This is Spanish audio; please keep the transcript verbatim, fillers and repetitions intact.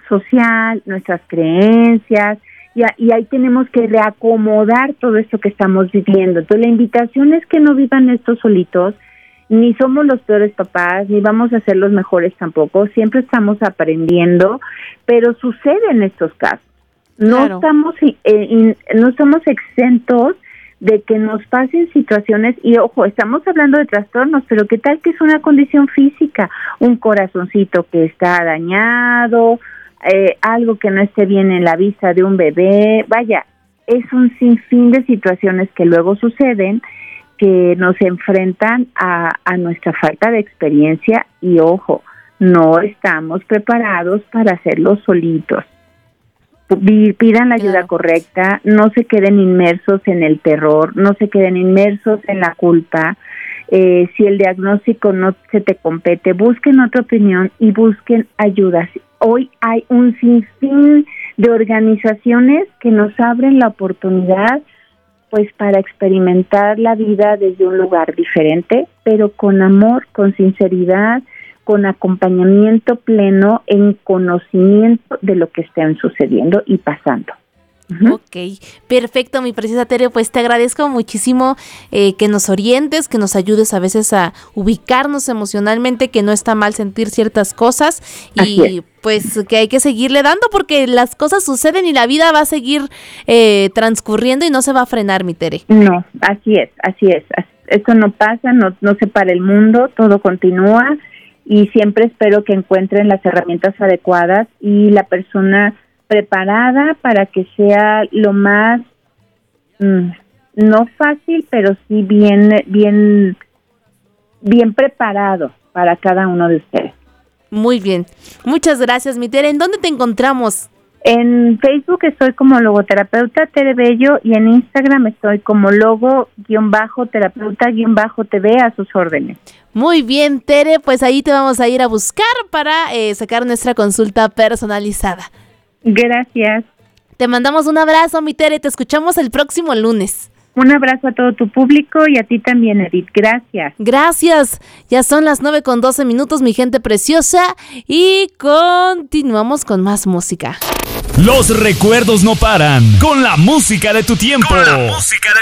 social, nuestras creencias, y, a, y ahí tenemos que reacomodar todo esto que estamos viviendo. Entonces la invitación es que no vivan esto solitos, ni somos los peores papás, ni vamos a ser los mejores tampoco, siempre estamos aprendiendo, pero sucede en estos casos. No claro. estamos eh, in, no estamos exentos de que nos pasen situaciones, y ojo, estamos hablando de trastornos, pero ¿qué tal que es una condición física? Un corazoncito que está dañado, eh, algo que no esté bien en la vista de un bebé, vaya, es un sinfín de situaciones que luego suceden, que nos enfrentan a, a nuestra falta de experiencia, y ojo, no estamos preparados para hacerlo solitos. Pidan la ayuda claro. correcta, no se queden inmersos en el terror, no se queden inmersos en la culpa. Eh, si el diagnóstico no se te compete, busquen otra opinión y busquen ayudas. Hoy hay un sinfín de organizaciones que nos abren la oportunidad pues para experimentar la vida desde un lugar diferente, pero con amor, con sinceridad, con acompañamiento pleno, en conocimiento de lo que estén sucediendo y pasando. Uh-huh. Ok, perfecto, mi preciosa Tere, pues te agradezco muchísimo eh, que nos orientes, que nos ayudes a veces a ubicarnos emocionalmente, que no está mal sentir ciertas cosas y pues que hay que seguirle dando porque las cosas suceden y la vida va a seguir eh, transcurriendo y no se va a frenar, mi Tere. No, así es, así es, esto no pasa, no, no se para el mundo, todo continúa. Y siempre espero que encuentren las herramientas adecuadas y la persona preparada para que sea lo más, mmm, no fácil, pero sí bien, bien, bien preparado para cada uno de ustedes. Muy bien. Muchas gracias, mi Tere. ¿En dónde te encontramos? En Facebook estoy como logoterapeuta Tere Bello y en Instagram estoy como logo-terapeuta-T V a sus órdenes. Muy bien, Tere, pues ahí te vamos a ir a buscar para eh, sacar nuestra consulta personalizada. Gracias. Te mandamos un abrazo, mi Tere, te escuchamos el próximo lunes. Un abrazo a todo tu público y a ti también, Edith. Gracias. Gracias. Ya son las nueve con doce minutos, mi gente preciosa, y continuamos con más música. Los recuerdos no paran con la música de tu tiempo. Con la música de